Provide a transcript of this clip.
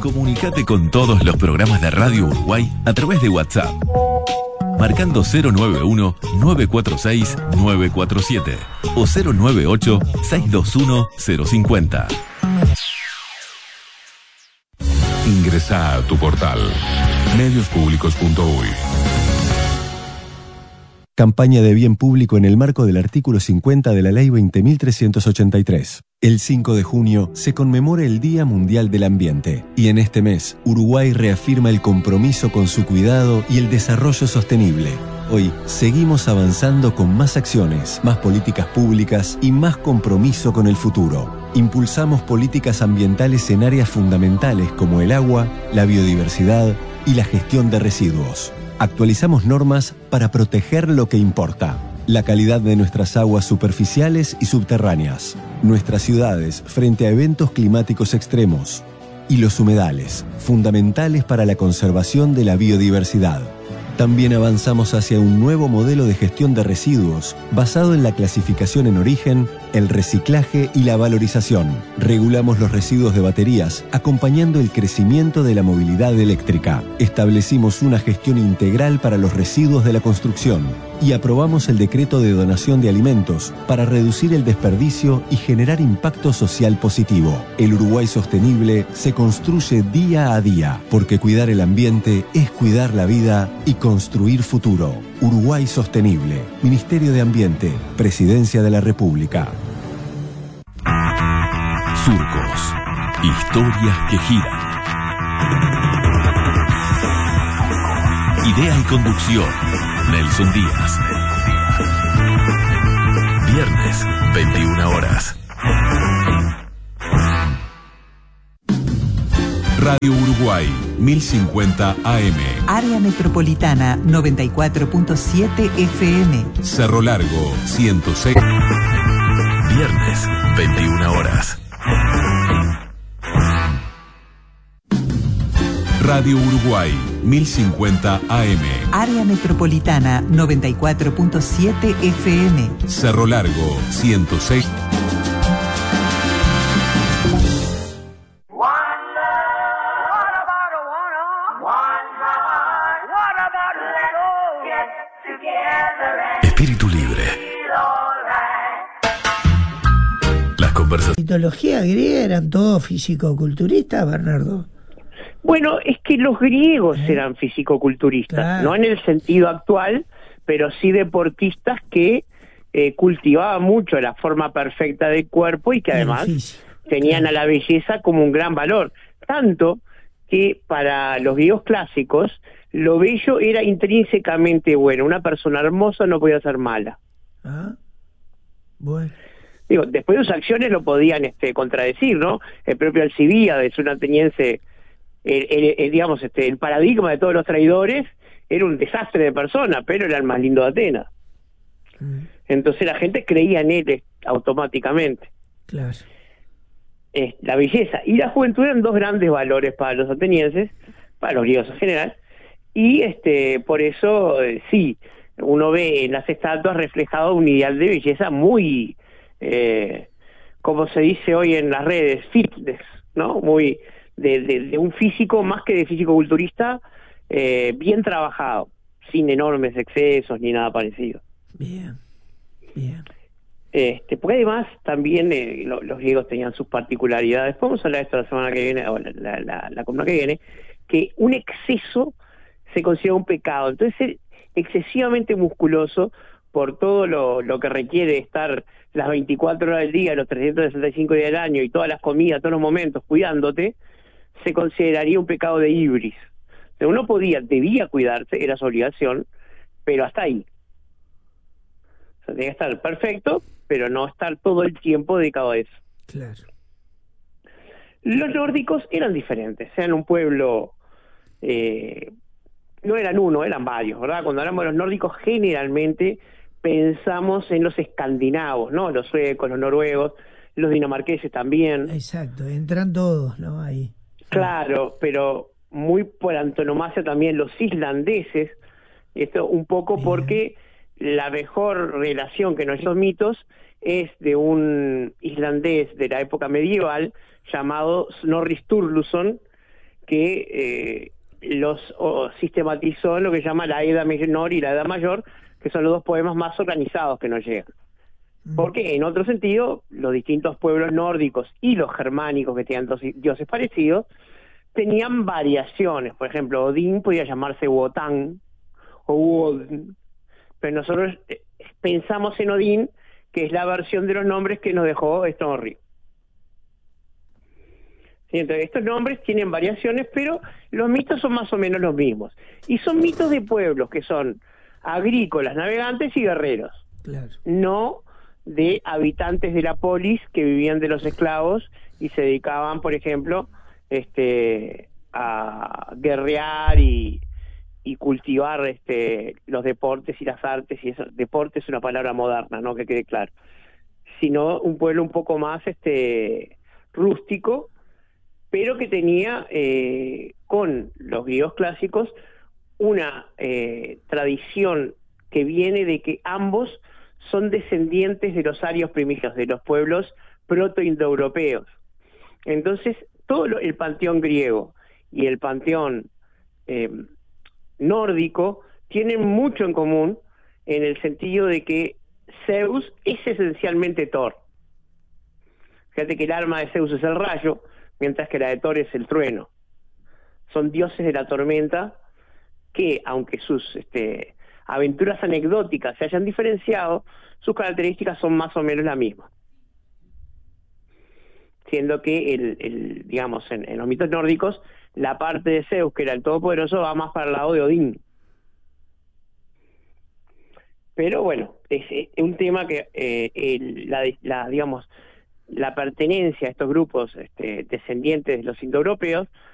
Comunicate con todos los programas de Radio Uruguay a través de WhatsApp, marcando 091-946-947 o 098-621-050. Ingresá a tu portal mediospublicos.uy. Campaña de bien público en el marco del artículo 50 de la Ley 20.383. El 5 de junio se conmemora el Día Mundial del Ambiente y en este mes Uruguay reafirma el compromiso con su cuidado y el desarrollo sostenible. Hoy seguimos avanzando con más acciones, más políticas públicas y más compromiso con el futuro. Impulsamos políticas ambientales en áreas fundamentales como el agua, la biodiversidad y la gestión de residuos. Actualizamos normas para proteger lo que importa: la calidad de nuestras aguas superficiales y subterráneas, nuestras ciudades frente a eventos climáticos extremos y los humedales, fundamentales para la conservación de la biodiversidad. También avanzamos hacia un nuevo modelo de gestión de residuos basado en la clasificación en origen, el reciclaje y la valorización. Regulamos los residuos de baterías, acompañando el crecimiento de la movilidad eléctrica. Establecimos una gestión integral para los residuos de la construcción y aprobamos el decreto de donación de alimentos para reducir el desperdicio y generar impacto social positivo. El Uruguay sostenible se construye día a día, porque cuidar el ambiente es cuidar la vida y construir futuro. Uruguay Sostenible, Ministerio de Ambiente, Presidencia de la República. Surcos, historias que giran. Idea y conducción, Nelson Díaz. Viernes, 21 horas. Radio Uruguay, 1050 AM. Área Metropolitana, 94.7 FM. Cerro Largo, 106. Viernes, 21 horas. Radio Uruguay, 1050 AM. Área Metropolitana, 94.7 FM. Cerro Largo, 106. Espíritu libre. Las conversaciones. Mitología griega eran todos fisicoculturistas, Bernardo. Bueno, es que los griegos eran fisicoculturistas, Claro. no en el sentido actual, pero sí deportistas que cultivaban mucho la forma perfecta del cuerpo y que además tenían a la belleza como un gran valor. Tanto que para los griegos clásicos, lo bello era intrínsecamente bueno. Una persona hermosa no podía ser mala. Ah, bueno. Digo, después de sus acciones lo podían contradecir, ¿no? El propio Alcibíades, un ateniense, digamos, el paradigma de todos los traidores, era un desastre de persona, pero era el más lindo de Atenas. Entonces la gente creía en él automáticamente. Claro. La belleza y la juventud eran dos grandes valores para los atenienses, para los griegos en general, y por eso sí, uno ve en las estatuas reflejado un ideal de belleza muy, como se dice hoy en las redes, fitness, ¿no? Muy de un físico, más que de físico-culturista, bien trabajado, sin enormes excesos ni nada parecido. Bien, bien. Porque además también los griegos tenían sus particularidades. Podemos hablar de esto la semana que viene, o la columna que viene, que un exceso se considera un pecado. Entonces ser excesivamente musculoso por todo lo que requiere estar las 24 horas del día, los 365 días del año y todas las comidas, todos los momentos cuidándote, se consideraría un pecado de ibris. O sea, uno debía cuidarse, era su obligación, pero hasta ahí. O sea, tenía que estar perfecto, pero no estar todo el tiempo dedicado a eso. Claro. Los nórdicos eran diferentes, eran un pueblo, no eran uno, eran varios, ¿verdad? Cuando hablamos de los nórdicos, generalmente pensamos en los escandinavos, ¿no? Los suecos, los noruegos, los dinamarqueses también. Exacto, entran todos, ¿no? Ahí. Claro, pero muy por antonomasia también los islandeses, esto un poco porque la mejor relación que nuestros mitos es de un islandés de la época medieval llamado Snorri Sturluson, que los sistematizó en lo que se llama la Edda Menor y la Edad Mayor, que son los dos poemas más organizados que nos llegan. Porque en otro sentido, los distintos pueblos nórdicos y los germánicos, que tenían dioses parecidos, tenían variaciones. Por ejemplo, Odín podía llamarse Wotan o Woden, pero nosotros pensamos en Odín, que es la versión de los nombres que nos dejó Snorri. Sí, entonces, estos nombres tienen variaciones, pero los mitos son más o menos los mismos. Y son mitos de pueblos que son agrícolas, navegantes y guerreros. Claro. No de habitantes de la polis que vivían de los esclavos y se dedicaban, por ejemplo, a guerrear y cultivar los deportes y las artes, y eso. Deporte es una palabra moderna, ¿no? Que quede claro. Sino un pueblo un poco más rústico, pero que tenía con los griegos clásicos una tradición que viene de que ambos son descendientes de los arios primigenios, de los pueblos proto-indoeuropeos. Entonces, todo el panteón griego y el panteón nórdico tienen mucho en común, en el sentido de que Zeus es esencialmente Thor. Fíjate que el arma de Zeus es el rayo, mientras que la de Thor es el trueno. Son dioses de la tormenta que, aunque sus aventuras anecdóticas se hayan diferenciado, sus características son más o menos la misma. Siendo que digamos, en los mitos nórdicos, la parte de Zeus, que era el todopoderoso, va más para el lado de Odín. Pero bueno, es un tema que digamos, la pertenencia a estos grupos descendientes de los indoeuropeos